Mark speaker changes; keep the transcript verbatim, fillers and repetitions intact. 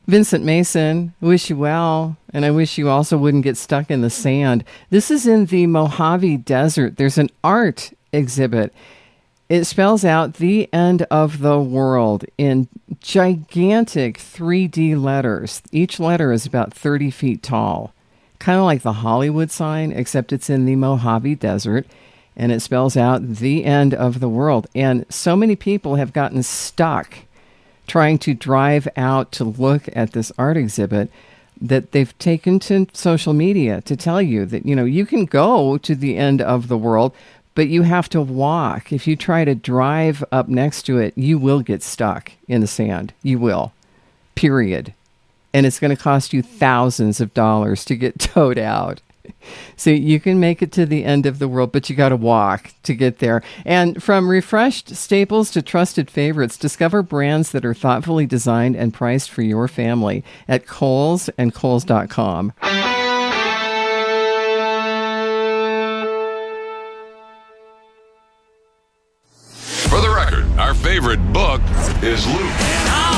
Speaker 1: Vincent Mason, wish you well, and I wish you also wouldn't get stuck in the sand. This is in the Mojave Desert. There's an art exhibit. It spells out the end of the world in gigantic three D letters. Each letter is about thirty feet tall, kind of like the Hollywood sign, except it's in the Mojave Desert, and it spells out the end of the world. And so many people have gotten stuck trying to drive out to look at this art exhibit that they've taken to social media to tell you that, you know, you can go to the end of the world, but you have to walk. If you try to drive up next to it, you will get stuck in the sand. You will. Period. And it's going to cost you thousands of dollars to get towed out. So you can make it to the end of the world, but you got to walk to get there. And from refreshed staples to trusted favorites, discover brands that are thoughtfully designed and priced for your family at Kohl's and Kohl's dot com.
Speaker 2: For the record, our favorite book is Luke.